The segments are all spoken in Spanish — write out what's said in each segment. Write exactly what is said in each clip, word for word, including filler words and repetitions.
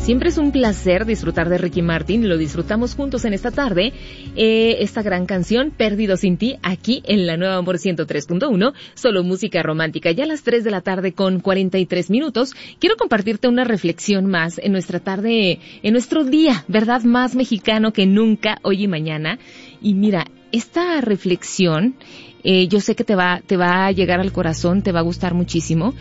Siempre es un placer disfrutar de Ricky Martin, lo disfrutamos juntos en esta tarde, eh, esta gran canción, Perdido sin ti, aquí en la Nueva Amor ciento tres punto uno, solo música romántica. Ya a las tres de la tarde con cuarenta y tres minutos, quiero compartirte una reflexión más en nuestra tarde, en nuestro día, ¿verdad? Más mexicano que nunca, hoy y mañana. Y mira, esta reflexión, eh, yo sé que te va, te va a llegar al corazón, te va a gustar muchísimo.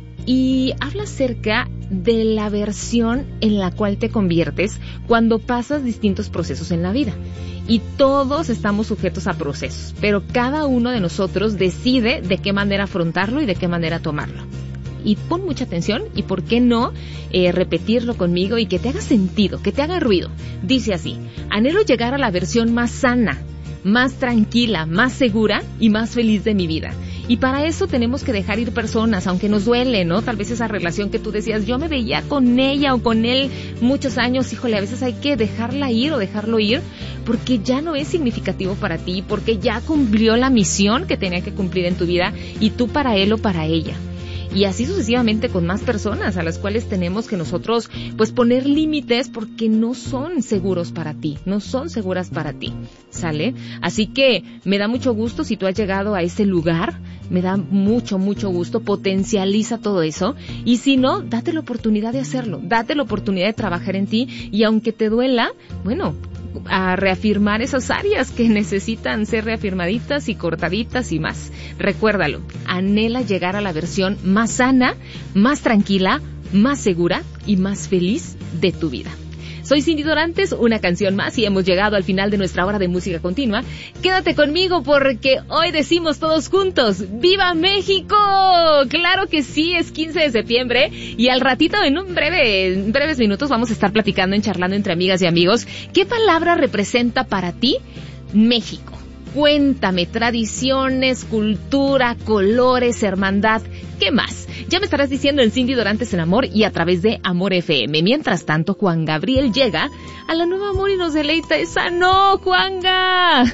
Y habla acerca de la versión en la cual te conviertes cuando pasas distintos procesos en la vida. Y todos estamos sujetos a procesos, pero cada uno de nosotros decide de qué manera afrontarlo y de qué manera tomarlo. Y pon mucha atención y por qué no eh, repetirlo conmigo y que te haga sentido, que te haga ruido. Dice así: anhelo llegar a la versión más sana, más tranquila, más segura y más feliz de mi vida. Y para eso tenemos que dejar ir personas, aunque nos duele, ¿no? Tal vez esa relación que tú decías, yo me veía con ella o con él muchos años, híjole, a veces hay que dejarla ir o dejarlo ir porque ya no es significativo para ti, porque ya cumplió la misión que tenía que cumplir en tu vida y tú para él o para ella. Y así sucesivamente con más personas a las cuales tenemos que nosotros pues poner límites porque no son seguros para ti, no son seguras para ti, ¿sale? Así que me da mucho gusto si tú has llegado a ese lugar, me da mucho, mucho gusto, potencializa todo eso y si no, date la oportunidad de hacerlo, date la oportunidad de trabajar en ti y aunque te duela, bueno, a reafirmar esas áreas que necesitan ser reafirmaditas y cortaditas y más. Recuérdalo, anhela llegar a la versión más sana, más tranquila, más segura y más feliz de tu vida. Soy Cindy Dorantes, una canción más y hemos llegado al final de nuestra hora de música continua. Quédate conmigo porque hoy decimos todos juntos, ¡Viva México! Claro que sí, es quince de septiembre y al ratito, en un breve, en breves minutos, vamos a estar platicando, en charlando entre amigas y amigos. ¿Qué palabra representa para ti México? Cuéntame, tradiciones, cultura, colores, hermandad, ¿qué más? Ya me estarás diciendo en Cindy Dorantes en Amor y a través de Amor F M. Mientras tanto, Juan Gabriel llega a la Nueva Amor y nos deleita. ¡Esa no, Juanga!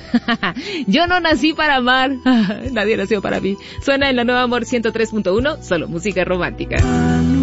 Yo no nací para amar. Nadie nació para mí. Suena en la Nueva Amor ciento tres punto uno, solo música romántica.